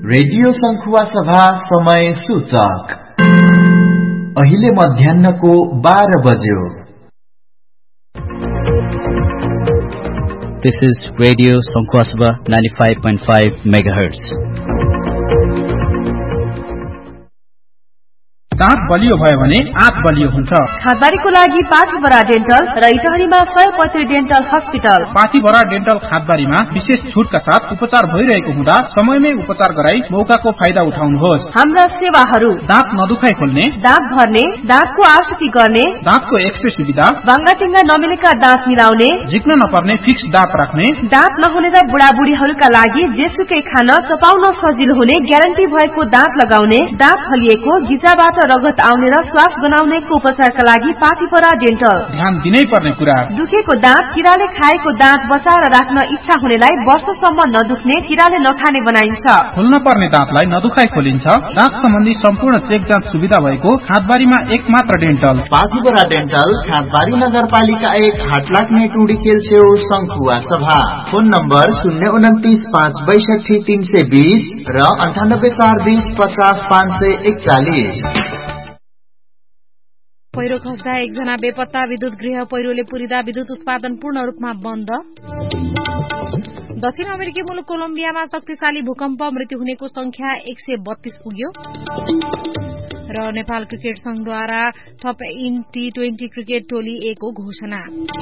Radio संखुवा सभा समय सूचक अहिले मध्याह्नको 12 बज्यो। This is Radio Sankhua Sabha 95.5 MHz. दाँत बलियो भयो भने आँत बलियो हुन्छ। खादबारीको लागि पाथीभरा डेन्टल र इटहरीमा 100% डेन्टल हस्पिटल। पाथीभरा डेन्टल खादबारीमा विशेष छुटका साथ उपचार भइरहेको हुँदा समयमै उपचार गराई मौकाको फाइदा उठाउनुहोस्। हाम्रा सेवाहरू दाँत नदुखाइ खोल्ने, दाँत भर्ने, दाँतको आकृति गर्ने, दाँतको एक्सरे सुविधा, बाङ्गाटिङ्गा नमिलेका दाँत मिलाउने, झिक्न नपर्ने फिक्स दाँत राख्ने, दाँत नहुनेका बुढाबुढीहरूका लागि जेसुकै खान चपाउन सजिलो हुने ग्यारेन्टी भएको दाँत लगाउने, दाँत हलिएको गिजाबाट रगत आउने र श्वास गनाउनेको उपचारका लागि पाथीभरा डेन्टल। ध्यान दिनै पर्ने कुरा, दुखेको दाँत, किराले खाएको दाँत बचाएर राख्न इच्छा हुनेलाई वर्षसम्म नदुख्ने, किराले नखाने बनाइन्छ। खोल्न पर्ने दाँतलाई नदुखाइ खोलिन्छ। दाँत सम्बन्धी सम्पूर्ण चेक जाँच सुविधा भएको खादबारीमा एकमात्र डेन्टल पाथीभरा डेन्टल, खादबारी नगरपालिका 1, हाटलाग्ने टुडी खेल छेउ, संखुवा सभा। फोन नम्बर 029 562 320 र 98 420 50 541। पहिरो खस्दा एकजना बेपत्ता, विद्युत गृह पहिरोले पुरिदा विद्युत उत्पादन पूर्ण रूपमा बन्द। दक्षिण अमेरिकी मुलुक कोलम्बियामा शक्तिशाली भूकम्प, मृत्यु हुनेको संख्या 132 पुग्यो। र नेपाल क्रिकेट संघद्वारा थप इन T20 क्रिकेट टोली A को घोषणा।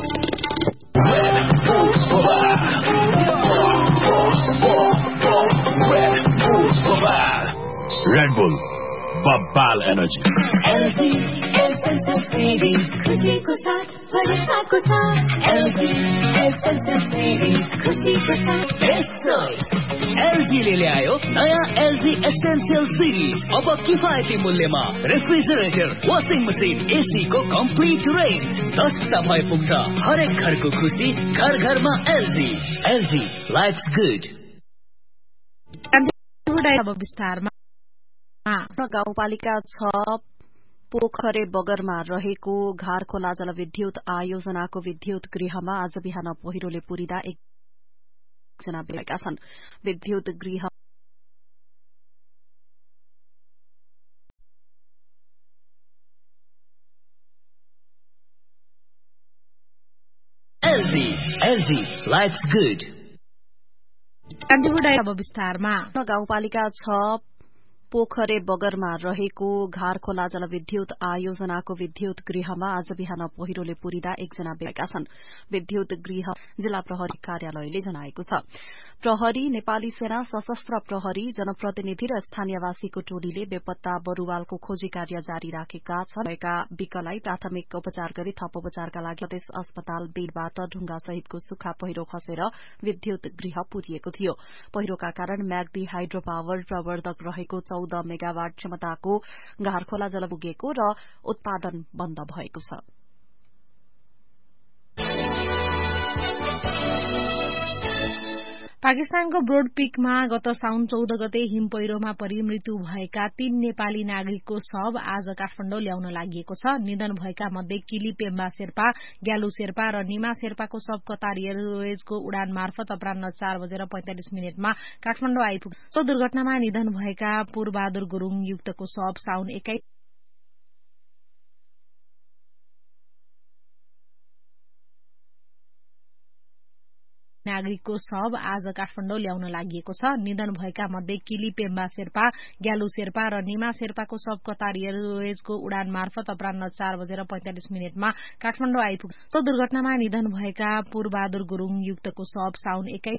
Red Bull, Babal Energy. खुशी को साथ, भरोसा को साथ। LG ले आयो नयाँ LG Essential Series। अब किफायती मूल्यमा रेफ्रिजरेटर, वाशिङ मसिन, AC को कम्प्लिट रेन्ज। दक्षता भए पुग्छ हरेक घरको खुशी, घर घरमा LG लाइफ्स गुड। अब विस्तारमा गाउँपालिका 6 पोखरे बगरमा रहेको घारखोला जलविद्युत आयोजनाको विद्युत गृहमा आज बिहान पहिरोले पुरिदा एकजना बेलाका छन्। विद्युत गृह LG लाइफ्स गुड। अब विस्तारमा गाउँपालिका 6 पोखरे बगरमा रहेको घारखोला जलविद्युत आयोजनाको विद्युत गृहमा आज बिहान पहिरोले पुरिदा एकजना बेलाका छन्। विद्युत गृह जिल्ला प्रहरी कार्यालयले जनाएको छ। प्रहरी, नेपाली सेना, सशस्त्र प्रहरी, जनप्रतिनिधि र स्थानीयवासीको टोलीले बेपत्ता बरूवालको खोजी कार्य जारी राखेका छन्। विकलाई प्राथमिक उपचार गरी थप उपचारका लागि प्रदेश अस्पताल बेडबाट ढुङ्गा सहितको सुक्खा पहिरो खसेर विद्युत गृह पुरिएको थियो। पहिरोका कारण म्याग्दी हाइड्रो पावर प्रवर्धक रहेको 14 मेगावाट क्षमताको घारखोला जल पुगेको र उत्पादन बन्द भएको छ। पाकिस्तानको ब्रोड पीकमा गत साउन 14 गते हिम पहिरोमा परि मृत्यु भएका 3 नेपाली नागरिकको शव आज काठमाडौँ ल्याउन लागि छ। निधन भएका मध्ये किली पेम्बा शेर्पा, ग्यालु शेर्पा र निमा शेर्पाको शव कतार एयरवेजको उडान मार्फत अपराह्न 4:45 काठमाडौँ आइपुग्यो। सो दुर्घटनामा निधन भएका पूर्वबहादुर गुरूङ युक्तको शव साउन 21 नागरिकको शव आज काठमाडौँ ल्याउन लागि छ। निधन भएका मध्ये किली पेम्बा शेर्पा, ग्यालु शेर्पा र निमा शेर्पाको शव कतार एयरवेजको उडान मार्फत अपराह्न 4:45 काठमाडौँ आइपुग्यो। सो दुर्घटनामा निधन भएका पूर्वबहादुर गुरूङ युक्तको शव साउन 21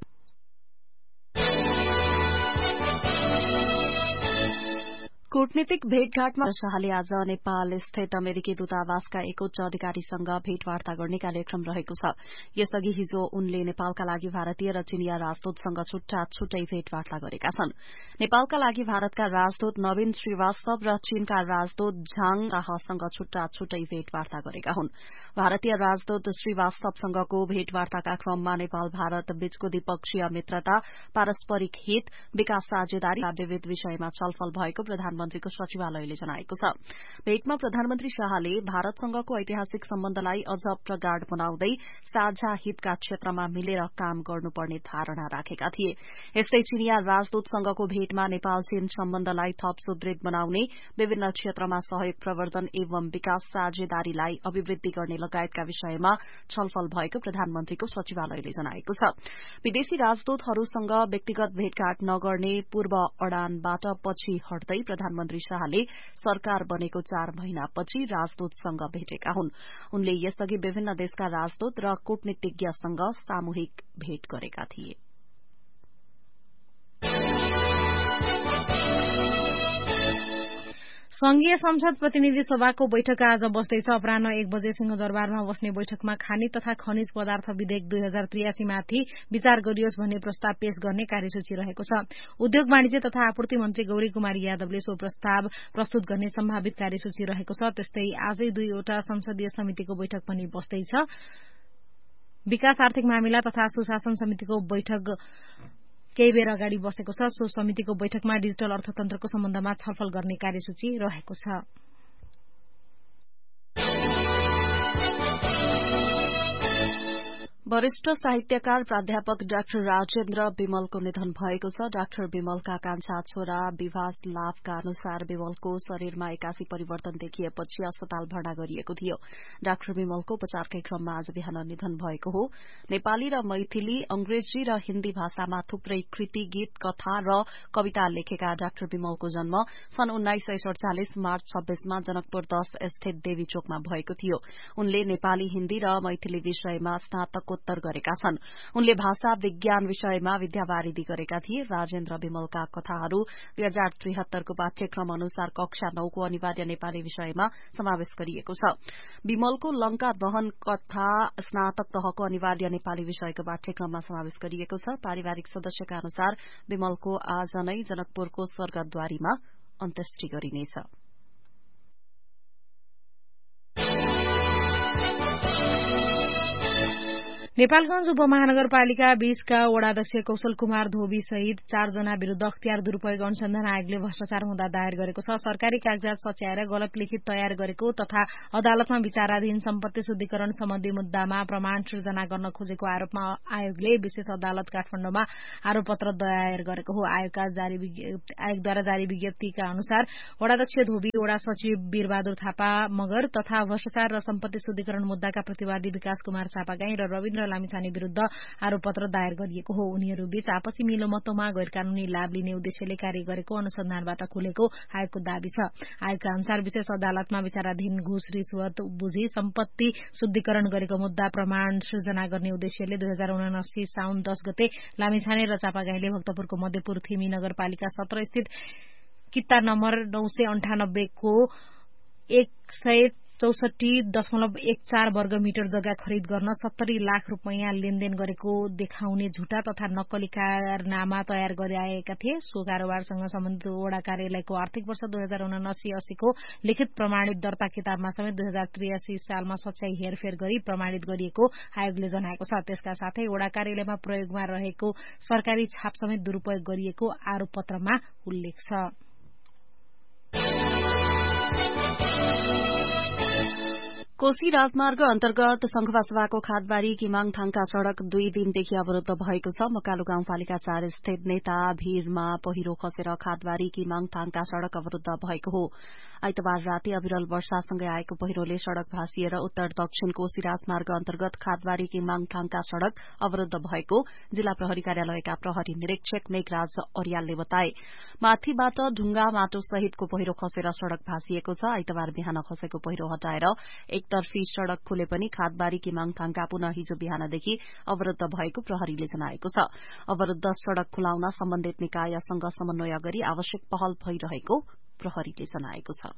कूटनीतिक भेटघाटमा शाहले आज नेपाल स्थित अमेरिकी दूतावासका एक उच्च अधिकारीसँग भेटवार्ता गर्ने कार्यक्रम रहेको छ। यसअघि हिजो उनले नेपालका लागि भारतीय र चीनिया राजदूतसँग छुट्टै भेटवार्ता गरेका छन्। नेपालका लागि भारतका राजदूत नवीन श्रीवास्तव र चीनका राजदूत झाङ शाहसँग छुट्टै भेटवार्ता गरेका हुन्। भारतीय राजदूत श्रीवास्तवसँगको भेटवार्ताका क्रममा नेपाल भारत बीचको द्विपक्षीय मित्रता, पारस्परिक हित, विकास साझेदारी विविध विषयमा छलफल भएको प्रधानमन्त्री प्रधानमन्त्रीको सचिवालयले जनाएको छ। भेटमा प्रधानमन्त्री शाहले भारतसँगको ऐतिहासिक सम्बन्धलाई अझ प्रगाढ़ बनाउँदै साझा हितका क्षेत्रमा मिलेर काम गर्नुपर्ने धारणा राखेका थिए। यस्तै चिनिया राजदूतसँगको भेटमा नेपाल चीन सम्बन्धलाई थप सुदृढ़ बनाउने, विभिन्न क्षेत्रमा सहयोग प्रवर्धन एवं विकास साझेदारीलाई अभिवृद्धि गर्ने लगायतका विषयमा छलफल भएको प्रधानमन्त्रीको सचिवालयले जनाएको छ। विदेशी राजदूतहरूसँग व्यक्तिगत भेटघाट नगर्ने पूर्व अडानबाट पछि हट्दै प्रधानमन्त्री शाहले सरकार बनेको 4 महिनापछि राजदूतसँग भेटेका हुन्। उनले यसअघि विभिन्न देशका राजदूत र कूटनीतिज्ञसँग सामूहिक भेट गरेका थिए। संघीय संसद प्रतिनिधि सभाको बैठक आज बस्दैछ। अपराह्न 1 बजे सिंहदरबारमा बस्ने बैठकमा खानी तथा खनिज पदार्थ विधेयक 2083 माथि विचार गरियोस् भन्ने प्रस्ताव पेश गर्ने कार्यसूची रहेको छ। उद्योग वाणिज्य तथा आपूर्ति मन्त्री गौरी कुमारी यादवले सो प्रस्ताव प्रस्तुत गर्ने सम्भावित कार्यसूची रहेको छ। त्यस्तै आजै 2वटा संसदीय समितिको बैठक पनि बस्दैछ। विकास आर्थिक मामिला तथा सुशासन समितिको बैठक केही बेर अगाडि बसेको छ। सो समितिको बैठकमा डिजिटल अर्थतन्त्रको सम्बन्धमा छलफल गर्ने कार्यसूची रहेको छ। वरिष्ठ साहित्यकार प्राध्यापक डाक्टर राजेन्द्र विमलको निधन भएको छ। डाक्टर विमलका कान्छा छोरा विभास लाभका अनुसार विमलको शरीरमा 81 परिवर्तन देखिएपछि अस्पताल भर्ना गरिएको थियो। डाक्टर विमलको उपचारकै क्रममा आज बिहान निधन भएको हो। नेपाली र मैथिली, अंग्रेजी र हिन्दी भाषामा थुप्रै कृति, गीत, कथा र कविता लेखेका डाक्टर विमलको जन्म सन् 1947 मार्च 26 मा जनकपुर 10 स्थित देवीचोकमा भएको थियो। उनले नेपाली, हिन्दी र मैथिली विषयमा स्नातक गरेका छन्। उनले भाषा विज्ञान विषयमा विद्यावारिधि गरेका थिए। राजेन्द्र विमलका कथाहरू 2073 को पाठ्यक्रम अनुसार कक्षा 9 को अनिवार्य नेपाली विषयमा समावेश गरिएको छ। विमलको लंका दहन कथा स्नातक तहको अनिवार्य नेपाली विषयको पाठ्यक्रममा समावेश गरिएको छ। पारिवारिक सदस्यका अनुसार विमलको आज नै जनकपुरको स्वर्गद्वारीमा अन्त्येष्टि गरिनेछ। नेपालगंज उपमहानगरपालिका 20 का वडाध्यक्ष कौशल कुमार धोबी सहित 4 जना विरूद्ध अख्तियार दुरूपयोग अनुसन्धान आयोगले भ्रष्टाचार हुँदा दायर गरेको छ। सरकारी कागजात सच्याएर गलत लिखित तयार गरेको तथा अदालतमा विचाराधीन सम्पत्ति शुद्धिकरण सम्बन्धी मुद्दामा प्रमाण सृजना गर्न खोजेको आरोपमा आयोगले विशेष अदालत काठमाडौँमा आरोपपत्र दायर गरेको हो। आयोगद्वारा जारी विज्ञप्तिका अनुसार वडाध्यक्ष धोबी, वडा सचिव वीरबहादुर थापा मगर तथा भ्रष्टाचार र सम्पत्ति शुद्धिकरण मुद्दाका प्रतिवादी विकास कुमार चापागाई र रविन्द्र लामिछाने विरूद्ध आरोपपत्र दायर गरिएको हो। उनीहरूबीच आपसी मिलोमतोमा गैरकानूनी लाभ लिने उद्देश्यले कार्य गरेको अनुसन्धानबाट खुलेको आयोगको दावी छ। आयोगका अनुसार विशेष अदालतमा विचाराधीन घुस रिश्वत बुझी सम्पत्ति शुद्धिकरण गरेको मुद्दा प्रमाण सृजना गर्ने उद्देश्यले 2079 साउन 10 गते लामिछाने र चापागाईले भक्तपुरको मध्यपुर थिमी नगरपालिका 17 स्थित किता नम्बर 998 को 164.14 वर्ग मिटर जग्गा खरिद गर्न 70 लाख रुपैयाँ लेनदेन गरेको देखाउने झुटा तथा नक्कली कारनामा तयार गराएका थिए। सो कारोबारसँग सम्बन्धित वडा कार्यालयको आर्थिक वर्ष 2079-80 को लिखित प्रमाणित दर्ता किताबमा समेत 2083 सालमा सच्याई हेरफेर गरी प्रमाणित गरिएको आयोगले जनाएको छ। त्यसका साथै वडा कार्यालयमा प्रयोगमा रहेको सरकारी छाप समेत दुरूपयोग गरिएको आरोपपत्रमा उल्लेख छ। कोशी राजमार्ग अन्तर्गत संखुवासभाको खादबारी किमाङथाङका सड़क 2 दिनदेखि अवरूद्ध भएको छ। मकालु गाउँपालिका 4 स्थित नेता भीरमा पहिरो खसेर खादबारी किमाङथाङका सड़क अवरूद्ध भएको हो। आइतबार राति अविरल वर्षासँगै आएको पहिरोले सड़क भासिएर उत्तर दक्षिण कोशी राजमार्ग अन्तर्गत खादबारी किमाङथाङका सड़क अवरूद्ध भएको जिल्ला प्रहरी कार्यालयका प्रहरी निरीक्षक मेघराज अर्यालले बताए। माथिबाट ढुङ्गा माटो सहितको पहिरो खसेर सड़क भासिएको छ। आइतबार बिहान खसेको पहिरो हटाएर एकतर्फी सड़क खुले पनि खादबारी किमाङथाङका पुनः हिजो बिहानदेखि अवरूद्ध भएको प्रहरीले जनाएको छ। अवरूद्ध सड़क खुलाउन सम्बन्धित निकायसँग समन्वय गरी आवश्यक पहल भइरहेको प्रहरीले जनाएको छ।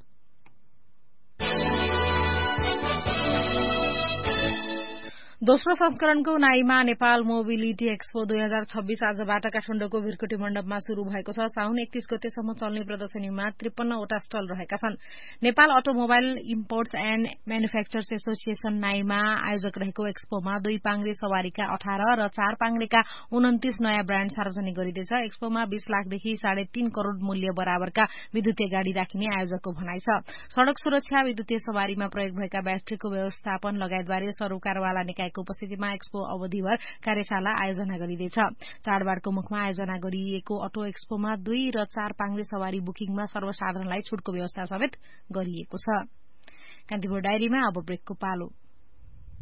दोस्रो संस्करणको नाईमा नेपाल मोबिलिटी एक्सपो 2026 आजबाट काठमाडौँको भिरकोटी मण्डपमा शुरू भएको छ। साउन 31 गतेसम्म चल्ने प्रदर्शनीमा 53 वटा स्टल रहेका छन्। Nepal automobile imports and manufacturers association नाईमा आयोजक रहेको एक्सपोमा 2 पाङ्ग्रे सवारीका 18 र 4 पाङ्ग्रेका 29 नयाँ ब्राण्ड सार्वजनिक गरिँदैछ। एक्सपोमा 20 लाखदेखि 3.5 करोड़ मूल्य बराबरका विद्युतीय गाड़ी राखिने आयोजकको भनाइ छ। सड़क सुरक्षा, विद्युतीय सवारीमा प्रयोग भएका ब्याट्रीको व्यवस्थापन लगायतबारे सरोकारवाला निकायको उपस्थितिमा एक्सपो अवधिभर कार्यशाला आयोजना गरिँदैछ। चाडबाडको मुखमा आयोजना गरिएको अटो एक्सपोमा 2 र 4 पाङ्ग्रे सवारी बुकिङमा सर्वसाधारणलाई छुटको व्यवस्था समेत गरिएको छ। कान्तिपुर डायरीमा अब ब्रेकको पालो।